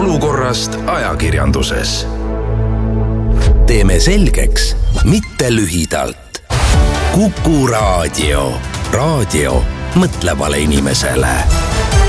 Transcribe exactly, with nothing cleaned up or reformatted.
olukorrast ajakirjanduses. Teeme selgeks, mitte lühidalt. Kuku Raadio. Raadio mõtlevale inimesele.